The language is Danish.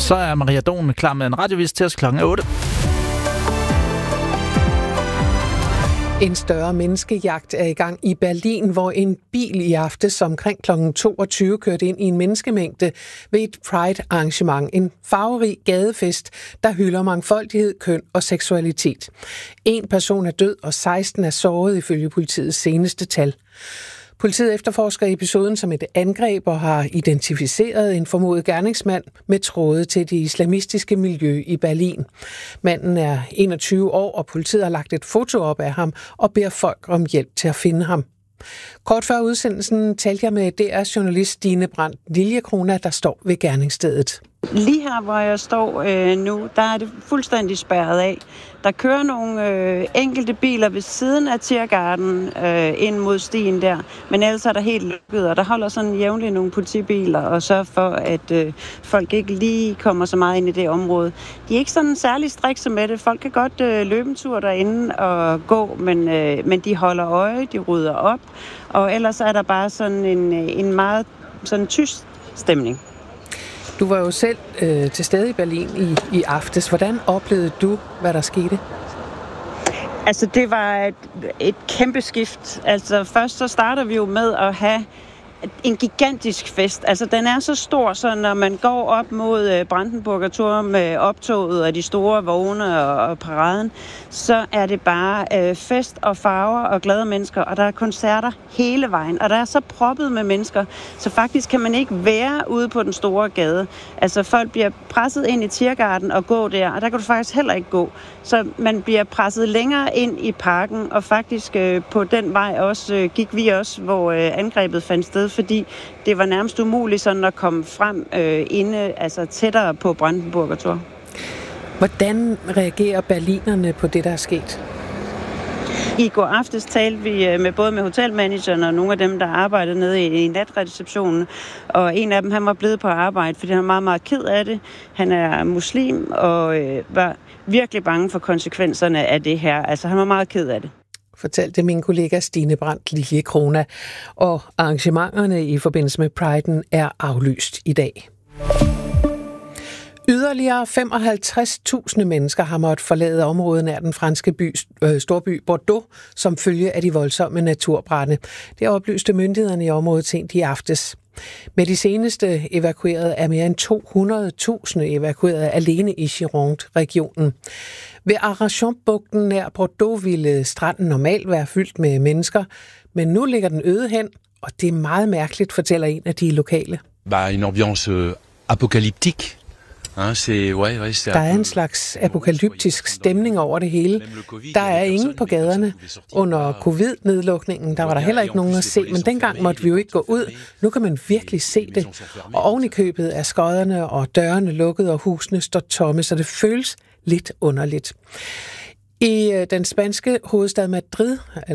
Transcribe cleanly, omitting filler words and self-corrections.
Så er Maria Don klar med en radiovis til os klokken 8. En større menneskejagt er i gang i Berlin, hvor en bil i aftes omkring kl. 22 kørte ind i en menneskemængde ved et Pride-arrangement. En farverig gadefest, der hylder mangfoldighed, køn og seksualitet. En person er død, og 16 er såret ifølge politiets seneste tal. Politiet efterforsker episoden som et angreb og har identificeret en formodet gerningsmand med tråde til det islamistiske miljø i Berlin. Manden er 21 år, og politiet har lagt et foto op af ham og beder folk om hjælp til at finde ham. Kort før udsendelsen talte jeg med DR-journalist Stine Brandt Liljekrona, der står ved gerningsstedet. Lige her, hvor jeg står nu, der er det fuldstændig spærret af. Der kører nogle enkelte biler ved siden af Tiergarten ind mod stien der, men ellers er der helt lukket, og der holder sådan jævnligt nogle politibiler og sørger for, at folk ikke lige kommer så meget ind i det område. De er ikke sådan særlig strikse med det. Folk kan godt løbe en tur derinde og gå, men de holder øje, de rydder op, og ellers er der bare sådan en meget sådan tyst stemning. Du var jo selv til stede i Berlin i aftes. Hvordan oplevede du, hvad der skete? Altså, det var et kæmpe skift. Altså, først så starter vi jo med at have en gigantisk fest. Altså, den er så stor, så når man går op mod Brandenburger Tor med optoget og de store vogne og paraden, så er det bare fest og farver og glade mennesker, og der er koncerter hele vejen, og der er så proppet med mennesker, så faktisk kan man ikke være ude på den store gade. Altså, folk bliver presset ind i Tiergarten og gå der, og der kan du faktisk heller ikke gå. Så man bliver presset længere ind i parken, og faktisk på den vej også gik vi også, hvor angrebet fandt sted, fordi det var nærmest umuligt sådan at komme frem altså tættere på Brandenburger Tor. Hvordan reagerer berlinerne på det, der er sket? I går aftes talte vi både med hotelmanageren og nogle af dem, der arbejder nede i natreceptionen. Og en af dem, han var blevet på arbejde, fordi han var meget, meget ked af det. Han er muslim og var virkelig bange for konsekvenserne af det her. Altså, han var meget ked af det. Fortalte min kollega Stine Brandt Liljekrona. Og arrangementerne i forbindelse med Pride'en er aflyst i dag. Yderligere 55.000 mennesker har måttet forlade området nær den franske storby Bordeaux som følge af de voldsomme naturbrande. Det oplyste myndighederne i området sent i aftes. Med de seneste evakuerede er mere end 200.000 evakueret alene i Gironde-regionen. Ved Arras-bugten nær Bordeaux ville stranden normalt være fyldt med mennesker, men nu ligger den øde hen, og det er meget mærkeligt, fortæller en af de lokale. En ambiance apokalyptique. Der er en slags apokalyptisk stemning over det hele. Der er ingen på gaderne. Under covid-nedlukningen, der var der heller ikke nogen at se, men dengang måtte vi jo ikke gå ud. Nu kan man virkelig se det. Og oven i købet er skodderne og dørene lukket, og husene står tomme, så det føles lidt underligt. I den spanske hovedstad Madrid